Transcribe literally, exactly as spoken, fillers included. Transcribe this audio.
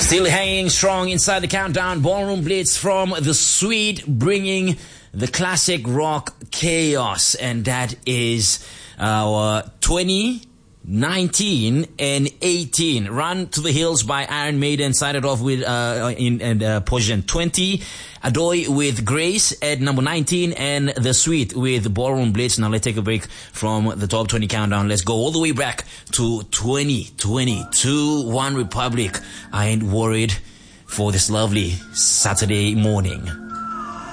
Still hanging strong inside the countdown. Ballroom Blitz from The Sweet, bringing the classic rock chaos. And that is our twenty nineteen and eighteen. Run to the Hills by Iron Maiden started off with uh, in, in uh, position twenty. Adoy with Grace at number nineteen, and The Sweet with Ballroom Blitz. Now let's take a break from the top twenty countdown. Let's go all the way back to twenty twenty-two. One Republic. I ain't worried for this lovely Saturday morning.